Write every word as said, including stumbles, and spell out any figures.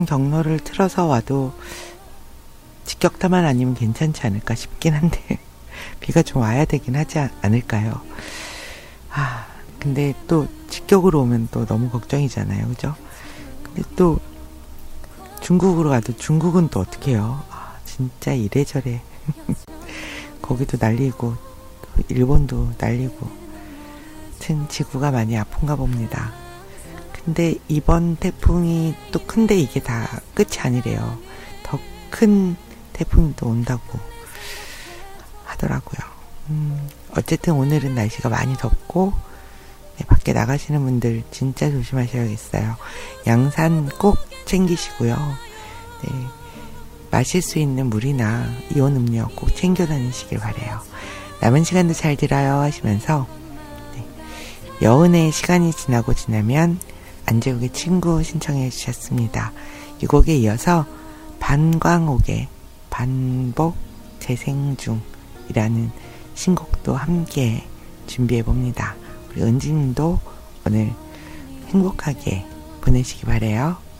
경로를 틀어서 와도 직격타만 아니면 괜찮지 않을까 싶긴 한데 비가 좀 와야 되긴 하지 않을까요? 아, 근데 또 직격으로 오면 또 너무 걱정이잖아요, 그죠? 근데 또 중국으로 가도 중국은 또 어떻게 해요? 아, 진짜 이래저래 거기도 날리고 일본도 날리고 하여튼 지구가 많이 아픈가 봅니다. 근데 이번 태풍이 또 큰데 이게 다 끝이 아니래요. 더 큰 태풍이 또 온다고 하더라고요. 음, 어쨌든 오늘은 날씨가 많이 덥고 네, 밖에 나가시는 분들 진짜 조심하셔야겠어요. 양산 꼭 챙기시고요. 네, 마실 수 있는 물이나 이온 음료 꼭 챙겨 다니시길 바래요. 남은 시간도 잘 들어요 하시면서 네, 여은의 시간이 지나고 지나면 안재욱의 친구 신청해 주셨습니다. 이 곡에 이어서 반광옥의 반복 재생 중이라는 신곡도 함께 준비해 봅니다. 우리 은지님도 오늘 행복하게 보내시기 바래요.